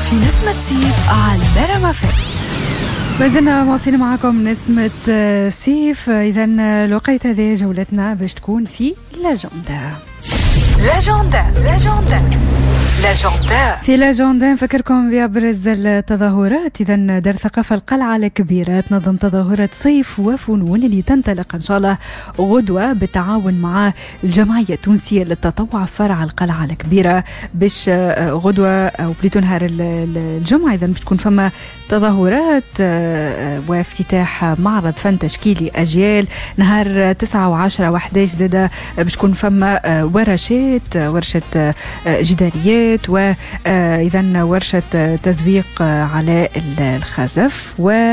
في نسمة صيف على رما فم. ما زلنا مواصلين معكم نسمة صيف. إذا الوقت هذه جولتنا باش تكون في لاجوندا. في لاجوندا نفكركم بأبرز التظاهرات. إذا دار ثقافة القلعة الكبيرة تنظم تظاهرة صيف وفنون اللي تنطلق إن شاء الله غدوة بالتعاون مع الجمعية التونسية للتطوع فرع القلعة الكبيرة. باش غدوة أو بليتو نهار الجمعة إذا باش تكون فما تظاهرات وافتتاح معرض فن تشكيلي أجيال نهار 9 و10 و11 زادة باش تكون فما ورشة جداريات وإذا ورشة تزويق على الخزف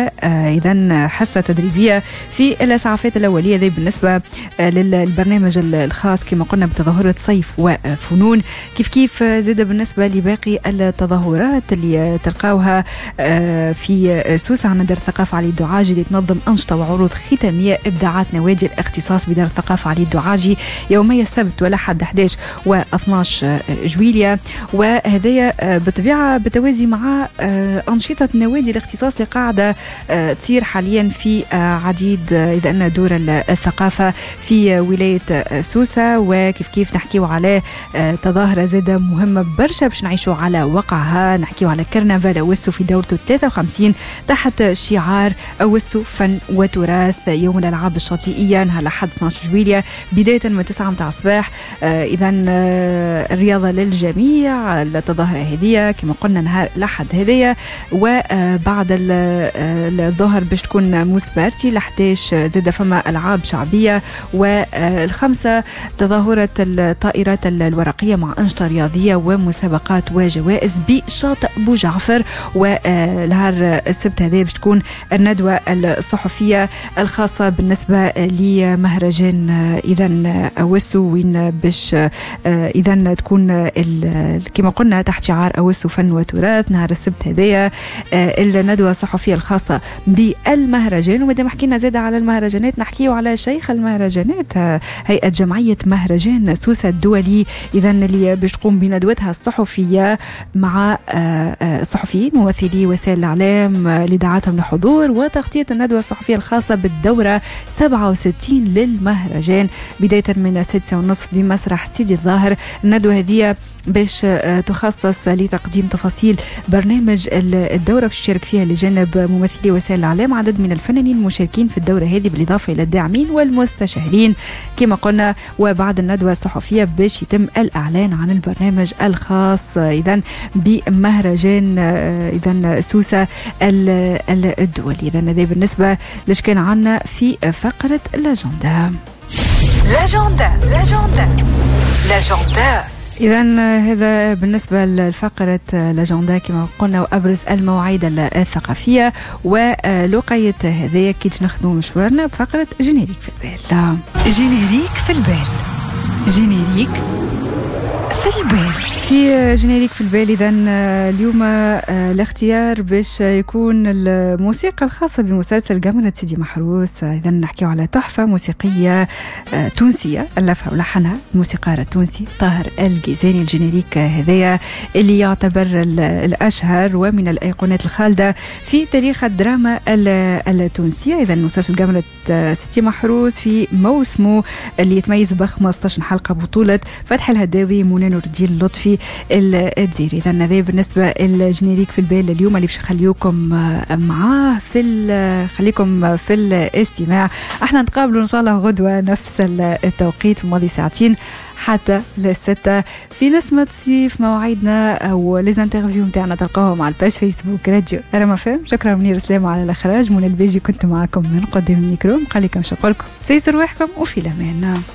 وإذا حصة تدريبية في الإسعافات الأولية. ذي بالنسبة للبرنامج الخاص كما قلنا بتظاهرة صيف وفنون. كيف زاد بالنسبة لباقي التظاهرات اللي تلقاوها في سوسة عن دار الثقافة علي الدعاجي اللي تنظم أنشطة وعروض ختامية إبداعات نوادي الاختصاص بدار الثقافة علي الدعاجي يومي السبت والأحد 11 و12 جويلية. وهذه بطبيعة بتوازي مع أنشطة نوادي الاختصاص اللي قاعدة تصير حاليا في عديد إذا أن دور الثقافة في ولاية سوسة. وكيف نحكيو على تظاهرة زادة مهمة برشا باش نعيشوا على وقعها. نحكيو على كرنفال أوسو في دورته 53 تحت شعار أوسو فن وتراث يوم الألعاب الشاطئية نهار الأحد 12 جويلية بداية من 9 متاع الصباح. إذا الرياضة للجميع. التظاهرة هذه كما قلنا نهار الأحد هذه وبعد الظهر باش تكون موس بارتي ل11 زاد فما ألعاب شعبية والخمسة تظاهرة الطائرات الورقية مع أنشطة رياضية ومسابقات وجوائز بشاطئ بو جعفر. ونهار السبت هذه باش تكون الندوة الصحفية الخاصة بالنسبة لمهرجان إذا أوسو وين باش إذا تكون كما قلنا تحت شعار أوسو فن وتراث نهار السبت هذه الندوة الصحفية الخاصة بالمهرجان. ومدام حكينا زادة على المهرجانات نحكيو على شيخ المهرجانات هيئة جمعية مهرجان سوسة الدولي إذا اللي باش تقوم بندوتها الصحفية مع صحفيين ممثلي وسائل الإعلام لدعاتهم لحضور وتغطية الندوة الصحفية الخاصة بالدورة 67 للمهرجان بداية من 6:30 بمسرح سيدي الظاهر. الندوة هذه باش تخصص لتقديم تفاصيل برنامج الدورة باش يشارك فيها لجانب ممثلي وسائل الإعلام عدد من الفنانين المشاركين في الدورة هذه بالإضافة إلى الداعمين والمستشارين كما قلنا. وبعد الندوة الصحفية باش يتم الإعلان عن البرنامج الخاص إذن بمهرجان إذن سوسة الدولي. إذن هذا بالنسبة لش كان عنا في فقرة لاجوندا. إذن هذا بالنسبة لفقرة لاجوندا كما قلنا وأبرز المواعيد الثقافية. ولقية هذا كي نخدموا مشوارنا بفقرة جينيريك في البال. في جينيريك في البال إذا اليوم الاختيار باش يكون الموسيقى الخاصة بمسلسل قمرة سيدي محروس. إذا نحكيو على تحفة موسيقية تونسية ألفها ولحنها الموسيقار التونسي طاهر الجيزاني. الجينيريك هذايا اللي يعتبر الأشهر ومن الأيقونات الخالدة في تاريخ الدراما التونسية. إذا مسلسل قمرة سيدي محروس في موسمه اللي يتميز ب 15 حلقة بطولة فتح الهداوي منى نور الدين لطفي الدزيري. إذا هذا بالنسبة الجينيريك في البال اليوم اللي باش نخليكم معاه خليكم في الاستماع. احنا نتقابلوا ان شاء الله غدوة نفس التوقيت ماضي ساعتين حتى ل6 في نسمة صيف. مواعيدنا او ليزانترفيو نتاعنا تلقاوهم على الباج فيسبوك راديو رما فم. شكرا منير سلامة على الاخراج. منى البيجي كنت معكم من قدام الميكرو. قال لكم شكرا لكم سيسر روحكم وفي الامان.